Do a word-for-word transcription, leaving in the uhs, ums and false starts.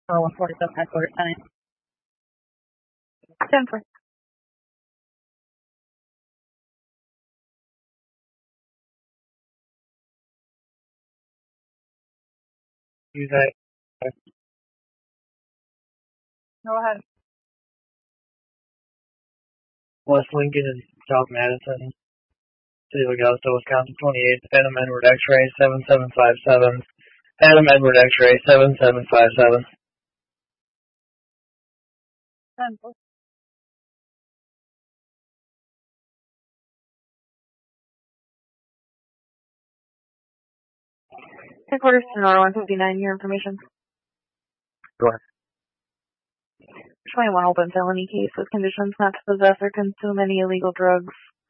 or one forty-seven headquarters nine. ten four. Use that. Go ahead. West Lincoln and South Madison. City of Augusta, Wisconsin twenty-eight. Adam Edward X-ray seven seven five seven. Adam Edward X-ray seven seven five seven. ten four. Headquarters Sonora one fifty-nine, your information. Go ahead. twenty-one open felony case with conditions not to possess or consume any illegal drugs.